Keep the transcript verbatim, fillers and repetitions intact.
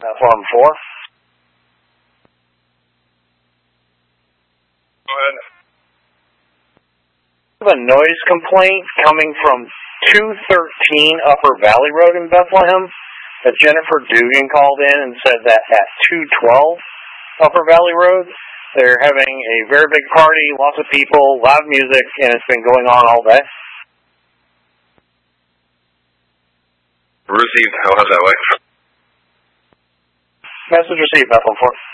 Platform four. Go ahead. I have a noise complaint coming from two thirteen Upper Valley Road in Bethlehem. That Jennifer Dugan called in and said that at two twelve Upper Valley Road, they're having a very big party, lots of people, loud music, and it's been going on all day. Received. I'll have that way. Message received, Bethlehem four.